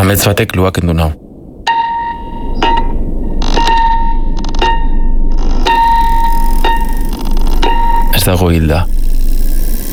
Amets batek luak endu nau. Ez dago hilda.